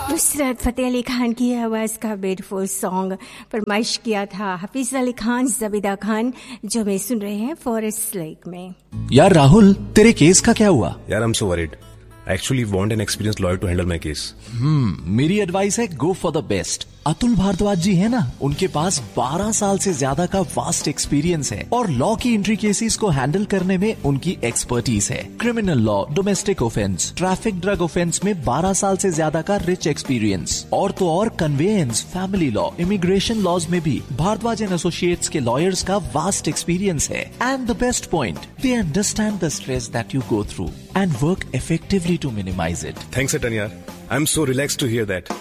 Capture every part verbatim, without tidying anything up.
नुसरत फतेह अली खान की आवाज़ का ब्यूटीफुल सॉन्ग फरमाइश किया था हफीज अली खान जबीदा खान, जो मैं सुन रहे हैं फॉरेस्ट लेक में। यार राहुल, तेरे केस का क्या हुआ? यार I am so worried. I actually want an experienced lawyer to handle my case. हम्म, मेरी एडवाइस है go for the best. Atul Bhardwaj जी है ना, उनके पास बारह साल से ज्यादा का वास्ट एक्सपीरियंस है और लॉ की एंट्री केसेस को हैंडल करने में उनकी एक्सपर्टीज है। Criminal law, domestic offence, traffic, drug offence में बारह साल से ज्यादा का रिच एक्सपीरियंस, और तो और conveyance, family law, immigration laws में भी भारद्वाज एंड एसोसिएट्स के लॉयर्स का वास्ट एक्सपीरियंस है। And the best point, they understand the stress that you go through and work effectively to minimize it. Thanks, Atanya. I'm so relaxed to hear that.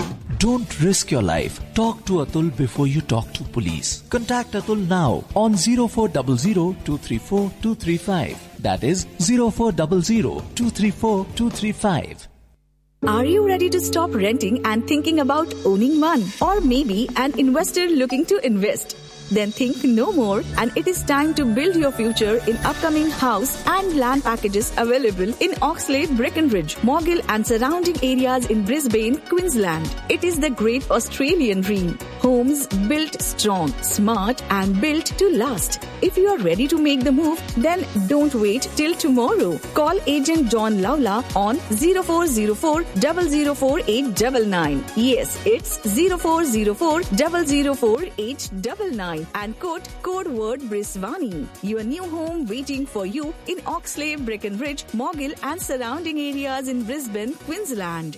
Don't risk your life. Talk to Atul before you talk to police. Contact Atul now on zero four zero zero two three four two three five. That is zero four zero zero two three four two three five. Are you ready to stop renting and thinking about owning one? Or maybe an investor looking to invest? Then think no more, and it is time to build your future in upcoming house and land packages available in Oxlade, Breckenridge, Morgill and surrounding areas in Brisbane, Queensland. It is the great Australian dream. Homes built strong, smart and built to last. If you are ready to make the move, then don't wait till tomorrow. Call agent John Lawla on zero four zero four zero zero four eight nine nine. Yes, it's zero four zero four zero zero four eight nine nine. And quote code word Brisbane. Your new home waiting for you in Oxlade, Breckenridge, Morgill and surrounding areas in Brisbane, Queensland.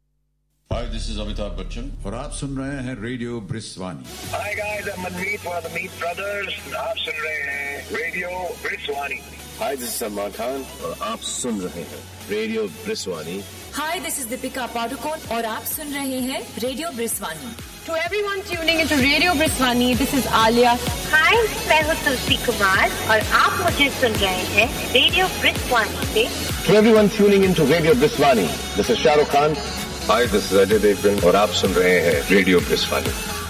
Hi, this is Amitabh Bachchan और आप सुन रहे हैं radio ब्रिस्वानी। Hi guys, I'm Manmeet from the Meet Brothers. आप सुन रहे हैं radio ब्रिस्वानी। Hi, this is Salman Khan और आप सुन रहे हैं radio ब्रिस्वानी। Hi, this is Deepika Padukone और आप सुन रहे हैं radio ब्रिस्वानी। To everyone tuning into Radio Brisbane, this is Alia. Hi, मैं हूँ तुलसी कुमार और आप मुझे सुन रहे हैं रेडियो ब्रिस्वानी से। To everyone tuning into Radio Brisbane, this is Shah Rukh Khan. Hi, this is Ajay Devgan और आप सुन रहे हैं रेडियो ब्रिस्वानी।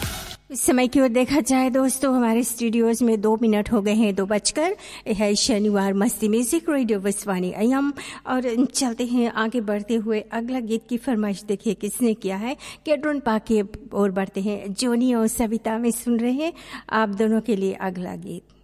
इस समय की ओर देखा जाए दोस्तों, हमारे स्टूडियोज में दो मिनट हो गए हैं दो बजकर। है शनिवार मस्ती म्यूजिक रेडियो ब्रिस्वानी अयम, और चलते हैं आगे बढ़ते हुए अगला गीत की फरमाइश देखिए किसने किया है। केड्रोन पाके और बढ़ते हैं जोनी और सविता में सुन रहे हैं आप दोनों के लिए अगला गीत।